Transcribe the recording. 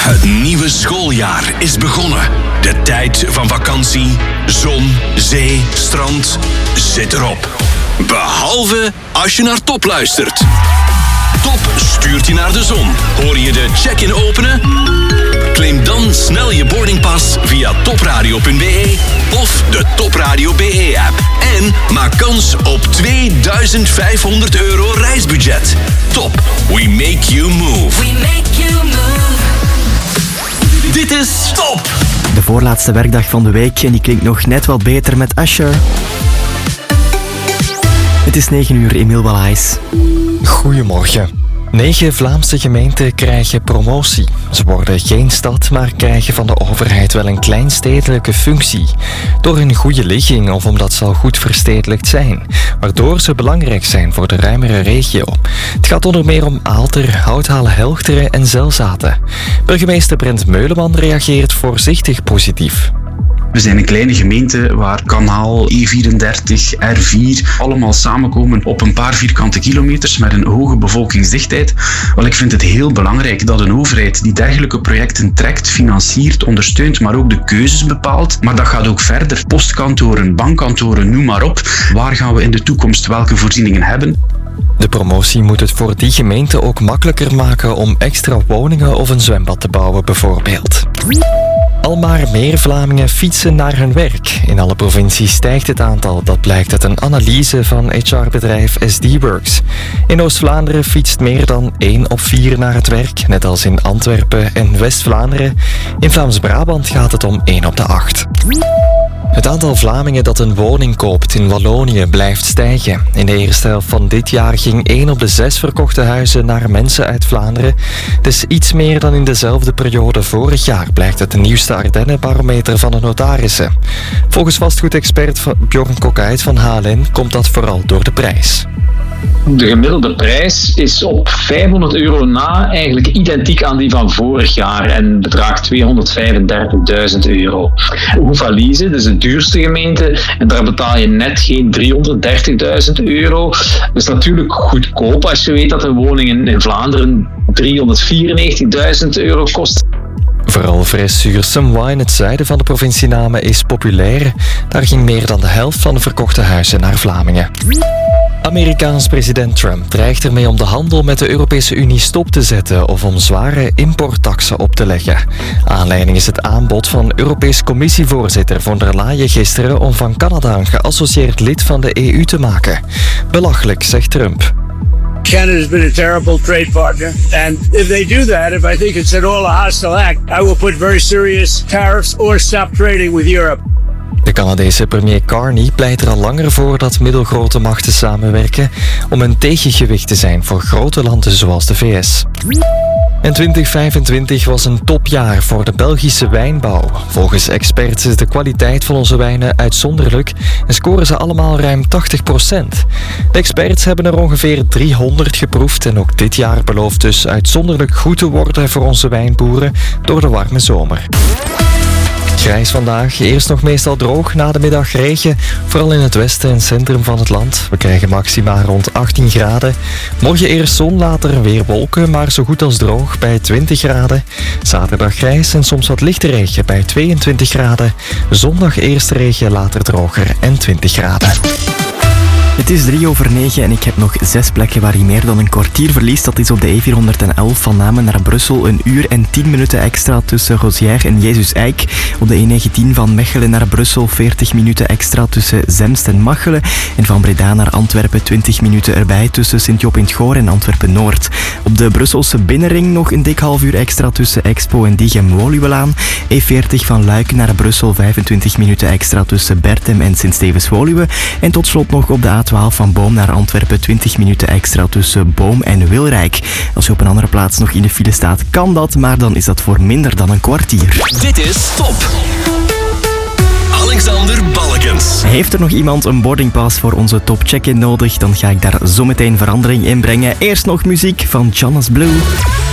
Het nieuwe schooljaar is begonnen. De tijd van vakantie, zon, zee, strand zit erop. Behalve als je naar Top luistert. Top stuurt je naar de zon. Hoor je de check-in openen? Claim dan snel je boardingpas via topradio.be of de Top Radio BE-app. En maak kans op €2500 reisbudget. Top, we make you move. We make you move. Dit is Top. De voorlaatste werkdag van de week en die klinkt nog net wat beter met Usher. Het is 9 uur, Emiel Balaïs. Goedemorgen. 9 Vlaamse gemeenten krijgen promotie. Ze worden geen stad, maar krijgen van de overheid wel een kleinstedelijke functie. Door hun goede ligging of omdat ze al goed verstedelijkt zijn. Waardoor ze belangrijk zijn voor de ruimere regio. Het gaat onder meer om Aalter, Houthalen-Helchteren en Zelzaten. Burgemeester Brent Meuleman reageert voorzichtig positief. We zijn een kleine gemeente waar Kanaal, E34, R4 allemaal samenkomen op een paar vierkante kilometers met een hoge bevolkingsdichtheid. Wel, ik vind het heel belangrijk dat een overheid die dergelijke projecten trekt, financiert, ondersteunt, maar ook de keuzes bepaalt. Maar dat gaat ook verder. Postkantoren, bankkantoren, noem maar op. Waar gaan we in de toekomst welke voorzieningen hebben? De promotie moet het voor die gemeente ook makkelijker maken om extra woningen of een zwembad te bouwen bijvoorbeeld. Al maar meer Vlamingen fietsen naar hun werk. In alle provincies stijgt het aantal. Dat blijkt uit een analyse van HR-bedrijf SD-Works. In Oost-Vlaanderen fietst meer dan 1 op 4 naar het werk, net als in Antwerpen en West-Vlaanderen. In Vlaams-Brabant gaat het om 1 op de 8. Het aantal Vlamingen dat een woning koopt in Wallonië blijft stijgen. In de eerste helft van dit jaar ging 1 op de 6 verkochte huizen naar mensen uit Vlaanderen. Dus iets meer dan in dezelfde periode vorig jaar, blijkt uit de nieuwste Ardennen-barometer van de notarissen. Volgens vastgoedexpert Bjorn Kokait van HLN komt dat vooral door de prijs. De gemiddelde prijs is op €500 na eigenlijk identiek aan die van vorig jaar en bedraagt €235.000. Hoefalize, dus de duurste gemeente, en daar betaal je net geen €330.000. Dat is natuurlijk goedkoop als je weet dat een woning in Vlaanderen €394.000 kost. Vooral Fres-sur-Semway, het zuiden van de provincie Namen, is populair. Daar ging meer dan de helft van de verkochte huizen naar Vlamingen. Amerikaans president Trump dreigt ermee om de handel met de Europese Unie stop te zetten of om zware importtaxen op te leggen. Aanleiding is het aanbod van Europese Commissievoorzitter von der Leyen gisteren om van Canada een geassocieerd lid van de EU te maken. Belachelijk, zegt Trump. Canada's been a terrible trade partner, and if they do that, if I think it's at all a hostile act, I will put very serious tariffs or stop trading with Europe. De Canadese premier Carney pleit er al langer voor dat middelgrote machten samenwerken om een tegengewicht te zijn voor grote landen zoals de VS. En 2025 was een topjaar voor de Belgische wijnbouw. Volgens experts is de kwaliteit van onze wijnen uitzonderlijk en scoren ze allemaal ruim 80%. De experts hebben er ongeveer 300 geproefd en ook dit jaar belooft dus uitzonderlijk goed te worden voor onze wijnboeren door de warme zomer. Grijs vandaag, eerst nog meestal droog, na de middag regen, vooral in het westen en centrum van het land. We krijgen maxima rond 18 graden. Morgen eerst zon, later weer wolken, maar zo goed als droog bij 20 graden. Zaterdag grijs en soms wat lichte regen bij 22 graden. Zondag eerst regen, later droger en 20 graden. Het is 9:03 en ik heb nog 6 plekken waar je meer dan een kwartier verliest. Dat is op de E411 van Namen naar Brussel. 1 uur en 10 minuten extra tussen Rosière en Jezus Eik. Op de E19 van Mechelen naar Brussel 40 minuten extra tussen Zemst en Machelen. En van Breda naar Antwerpen 20 minuten erbij tussen Sint-Job in het Goor en Antwerpen-Noord. Op de Brusselse binnenring nog een dik half uur extra tussen Expo en Diegem-Woluwelaan. E40 van Luik naar Brussel 25 minuten extra tussen Bertem en Sint-Stevens-Woluwe. En tot slot nog op de A12 van Boom naar Antwerpen 20 minuten extra tussen Boom en Wilrijk. Als je op een andere plaats nog in de file staat, kan dat, maar dan is dat voor minder dan een kwartier. Dit is Top. Alexander Balkens. Heeft er nog iemand een boardingpass voor onze top check-in nodig? Dan ga ik daar zo meteen verandering in brengen. Eerst nog muziek van Jonas Blue.